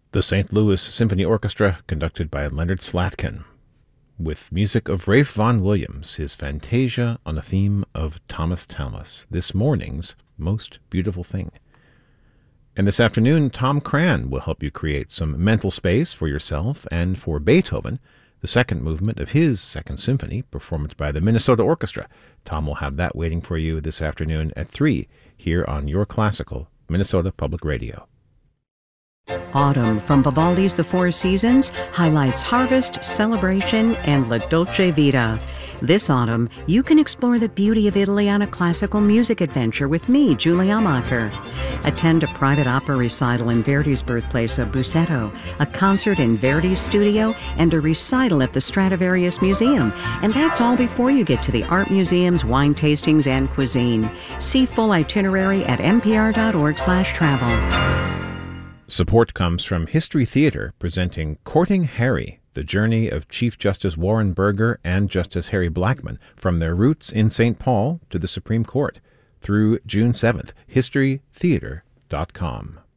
The St. Louis Symphony Orchestra, conducted by Leonard Slatkin, with music of Ralph Vaughan Williams, his Fantasia on a theme of Thomas Tallis, this morning's Most Beautiful Thing. And this afternoon, Tom Cran will help you create some mental space for yourself and for Beethoven, the second movement of his Second Symphony, performed by the Minnesota Orchestra. Tom will have that waiting for you this afternoon at 3 here on Your Classical, Minnesota Public Radio. Autumn from Vivaldi's The Four Seasons highlights harvest, celebration, and La Dolce Vita. This autumn, you can explore the beauty of Italy on a classical music adventure with me, Julie Amacher. Attend a private opera recital in Verdi's birthplace of Busseto, a concert in Verdi's studio, and a recital at the Stradivarius Museum. And that's all before you get to the art museums, wine tastings, and cuisine. See full itinerary at npr.org/travel. Support comes from History Theater, presenting Courting Harry, the journey of Chief Justice Warren Burger and Justice Harry Blackmun from their roots in St. Paul to the Supreme Court, through June 7th. HistoryTheater.com.